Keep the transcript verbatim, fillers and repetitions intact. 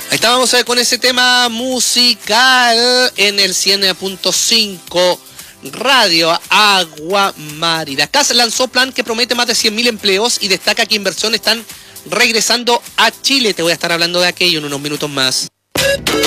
Ahí estábamos con ese tema musical en el cien punto cinco Radio Agua Marina. CAS lanzó plan que promete más de cien mil empleos y destaca que inversiones están regresando a Chile. Te voy a estar hablando de aquello en unos minutos más.